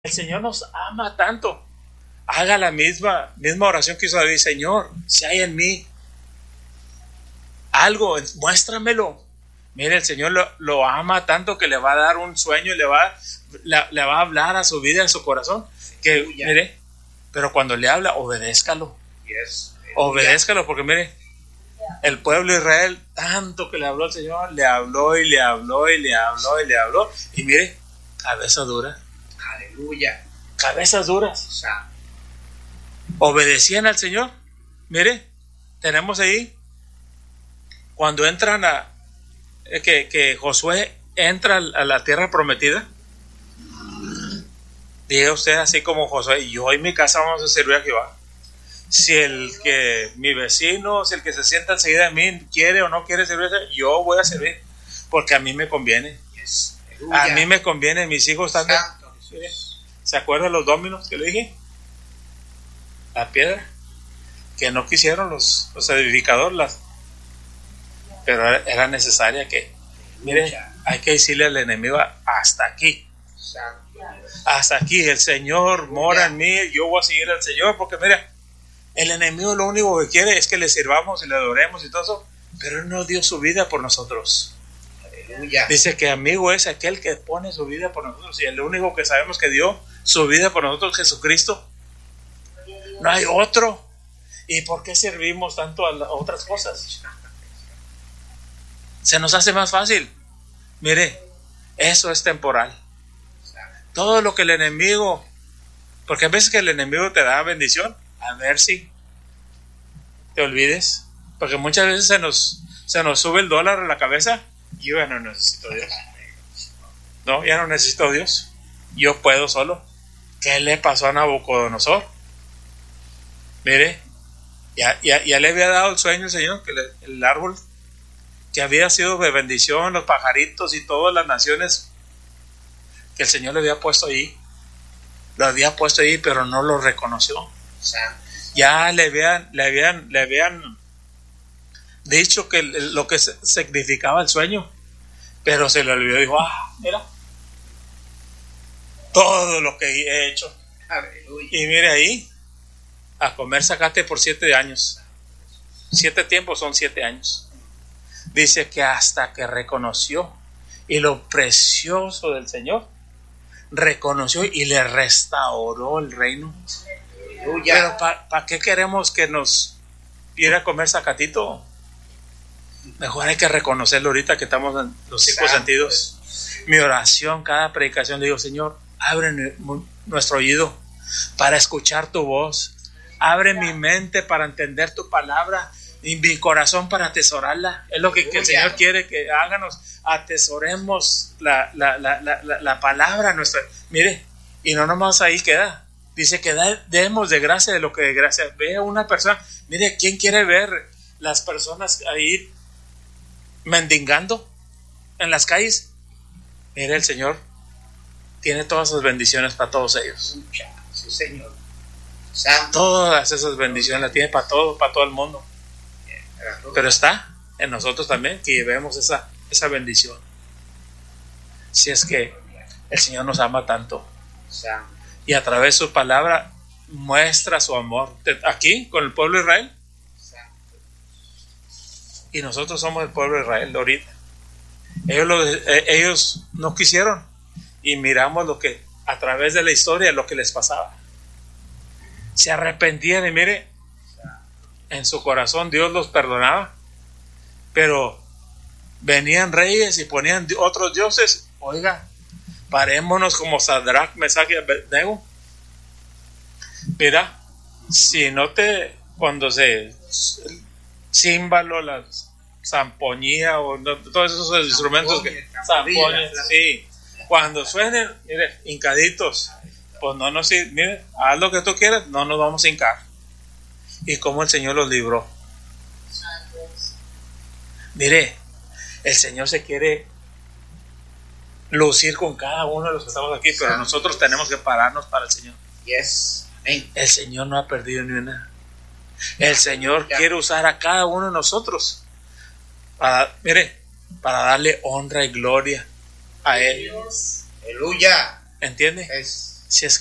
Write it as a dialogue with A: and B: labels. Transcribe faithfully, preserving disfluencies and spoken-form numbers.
A: El Señor nos ama tanto. Haga la misma, misma oración que hizo David. Señor, si hay en mí algo, muéstramelo. Mire, el Señor lo, lo ama tanto que le va a dar un sueño y le va, le, le va a hablar a su vida, a su corazón. Que, mire, pero cuando le habla, obedézcalo.
B: Yes.
A: Obedézcalo, porque mire, el pueblo de Israel, tanto que le habló al Señor, le habló y le habló y le habló y le habló. Y mire, cabeza dura.
B: Aleluya.
A: Cabezas duras.
B: O sea,
A: obedecían al Señor. Mire, tenemos ahí cuando entran a que, que Josué entra a la tierra prometida. Diga usted, así como Josué, yo y mi casa vamos a servir a Jehová. Si el que mi vecino, si el que se sienta enseguida de mí quiere o no quiere servir, yo voy a servir porque a mí me conviene.
B: yes.
A: A mí me conviene, mis hijos están.
B: Santo
A: Mire,
B: Jesús.
A: ¿se acuerdan los dominos que le dije? La piedra que no quisieron los, los edificadores, las, pero era, era necesaria que, mire, hay que decirle al enemigo hasta aquí,
B: Santo Dios.
A: hasta aquí, el Señor mora en mí, yo voy a seguir al Señor, porque mira, el enemigo lo único que quiere es que le sirvamos y le adoremos y todo eso, pero Él no dio su vida por nosotros.
B: Aleluya.
A: Dice que amigo es aquel que pone su vida por nosotros, y el único que sabemos que dio su vida por nosotros, Jesucristo. No hay otro. ¿Y por qué servimos tanto a, la, a otras cosas? Se nos hace más fácil. Mire, eso es temporal. Todo lo que el enemigo, porque a veces que el enemigo te da bendición, a ver si te olvides, porque muchas veces se nos, se nos sube el dólar a la cabeza y yo ya no necesito a Dios. No, ya no necesito a Dios. Yo puedo solo. ¿Qué le pasó a Nabucodonosor? Mire, ya, ya, ya le había dado el sueño el Señor, que le, el árbol que había sido de bendición, los pajaritos y todas las naciones que el Señor le había puesto ahí, lo había puesto ahí, pero no lo reconoció.
B: Santo.
A: Ya le habían, le habían, le habían dicho que lo que significaba el sueño, pero se le olvidó. Dijo, ah, mira, todo lo que he hecho.
B: Aleluya.
A: Y mire ahí, a comer zacate por siete años. Siete tiempos son siete años. Dice que hasta que reconoció y lo precioso del Señor, reconoció y le restauró el reino.
B: Aleluya.
A: Pero ¿para pa qué queremos que nos ir a comer zacatito? Mejor hay que reconocerlo ahorita que estamos en los cinco
B: Santo.
A: sentidos. Mi oración, cada predicación, le digo, Señor, abre nuestro oído para escuchar tu voz. Abre mi mente para entender tu palabra y mi corazón para atesorarla. Es lo que, que el Señor quiere que háganos. Atesoremos la, la, la, la, la palabra nuestra. Mire, y no nomás ahí queda. Dice que da, demos de gracia de lo que de gracia. Ve a una persona. Mire, ¿quién quiere ver las personas ahí mendigando en las calles? Mire, el Señor tiene todas sus bendiciones para todos ellos.
B: Sí, Señor. Santo.
A: Todas esas bendiciones las tiene para todo, para todo el mundo. Pero está en nosotros también que llevemos esa, esa bendición. Si es que el Señor nos ama tanto
B: Santo.
A: y a través de su palabra muestra su amor aquí con el pueblo de Israel,
B: Santo.
A: y nosotros somos el pueblo de Israel de ahorita. Ellos, lo, ellos no quisieron, y miramos lo que a través de la historia lo que les pasaba. Se arrepentían y mire, en su corazón Dios los perdonaba, pero venían reyes y ponían otros dioses. Oiga, parémonos como Sadrach, Mesach y Abednego. Mira, si no te, cuando se el címbalo, la zampoñía o no, todos esos instrumentos que zampoña, sí, cuando suenen, mire, hincaditos, pues no nos, mire, haz lo que tú quieras, no nos vamos a hincar. Y cómo el Señor los libró. Mire, el Señor se quiere lucir con cada uno de los que estamos aquí, pero nosotros tenemos que pararnos para el Señor.
B: Yes. Amén.
A: El Señor no ha perdido ni una. El Señor quiere usar a cada uno de nosotros para, mire, para darle honra y gloria a Él.
B: Aleluya.
A: ¿Entiende?
B: Es
A: Si es